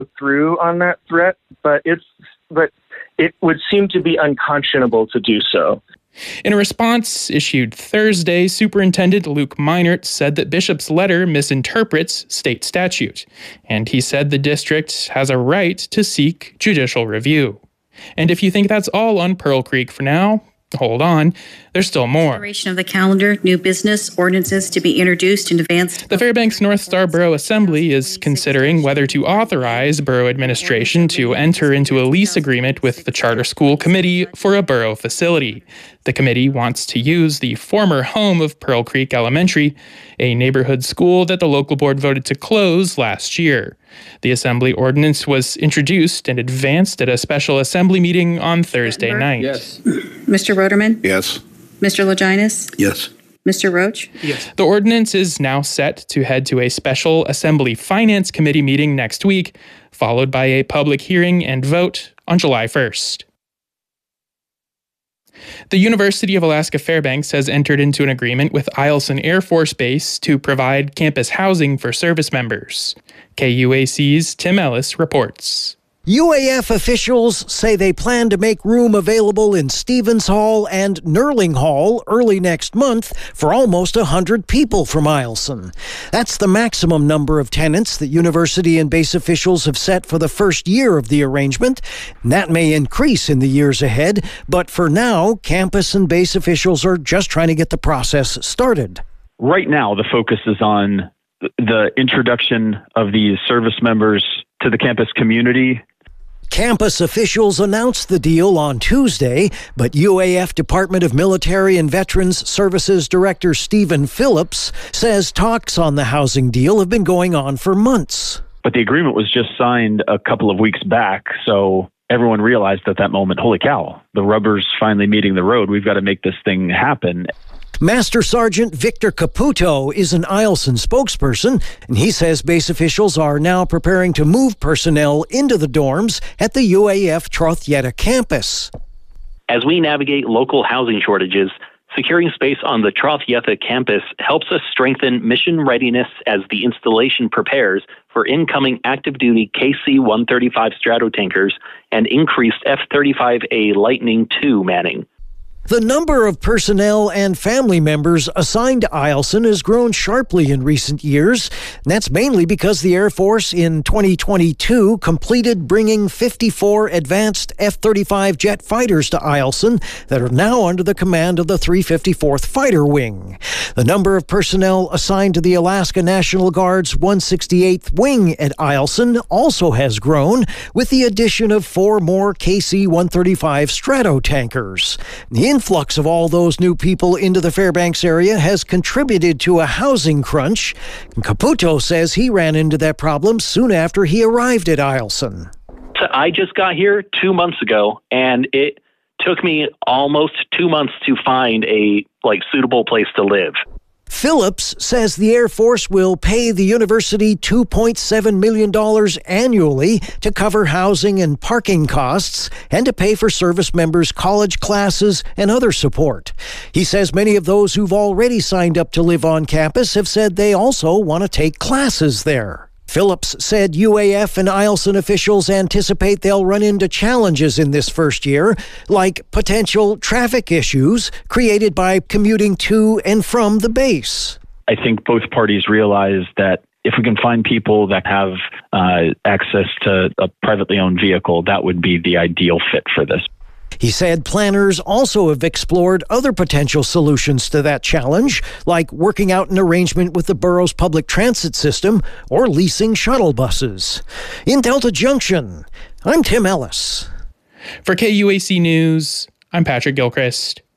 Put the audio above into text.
through on that threat, but it would seem to be unconscionable to do so. In a response issued Thursday, Superintendent Luke Meinert said that Bishop's letter misinterprets state statute, and he said the district has a right to seek judicial review. And if you think that's all on Pearl Creek for now, hold on, there's still more. Consideration of the calendar, new business, ordinances to be introduced and advanced. The Fairbanks North Star Borough Assembly is considering whether to authorize borough administration to enter into a lease agreement with the Charter School Committee for a borough facility. The committee wants to use the former home of Pearl Creek Elementary, a neighborhood school that the local board voted to close last year. The assembly ordinance was introduced and advanced at a special assembly meeting on Thursday night. Yes. Mr. Roderman? Yes. Mr. Laginas? Yes. Mr. Roach? Yes. The ordinance is now set to head to a special Assembly Finance Committee meeting next week, followed by a public hearing and vote on July 1st. The University of Alaska Fairbanks has entered into an agreement with Eielson Air Force Base to provide campus housing for service members. KUAC's Tim Ellis reports. UAF officials say they plan to make room available in Stevens Hall and Nerling Hall early next month for almost 100 people from Eielson. That's the maximum number of tenants that university and base officials have set for the first year of the arrangement. And that may increase in the years ahead, but for now, campus and base officials are just trying to get the process started. Right now, the focus is on the introduction of these service members to the campus community. Campus officials announced the deal on Tuesday, but UAF Department of Military and Veterans Services Director Stephen Phillips says talks on the housing deal have been going on for months. But the agreement was just signed a couple of weeks back, so everyone realized at that moment, holy cow, the rubber's finally meeting the road. We've got to make this thing happen. Master Sergeant Victor Caputo is an Eielson spokesperson, and he says base officials are now preparing to move personnel into the dorms at the UAF Trothyeta campus. As we navigate local housing shortages, securing space on the Trothyeta campus helps us strengthen mission readiness as the installation prepares for incoming active-duty KC-135 Stratotankers and increased F-35A Lightning II manning. The number of personnel and family members assigned to Eielson has grown sharply in recent years. And that's mainly because the Air Force in 2022 completed bringing 54 advanced F-35 jet fighters to Eielson that are now under the command of the 354th Fighter Wing. The number of personnel assigned to the Alaska National Guard's 168th Wing at Eielson also has grown, with the addition of 4 more KC-135 Stratotankers. The influx of all those new people into the Fairbanks area has contributed to a housing crunch. Caputo says he ran into that problem soon after he arrived at Eielson. I just got here 2 months ago, and it took me almost 2 months to find a suitable place to live. Phillips says the Air Force will pay the university $2.7 million annually to cover housing and parking costs and to pay for service members' college classes and other support. He says many of those who've already signed up to live on campus have said they also want to take classes there. Phillips said UAF and Eielson officials anticipate they'll run into challenges in this first year, like potential traffic issues created by commuting to and from the base. I think both parties realize that if we can find people that have access to a privately owned vehicle, that would be the ideal fit for this. He said planners also have explored other potential solutions to that challenge, like working out an arrangement with the borough's public transit system or leasing shuttle buses. In Delta Junction, I'm Tim Ellis. For KUAC News, I'm Patrick Gilchrist.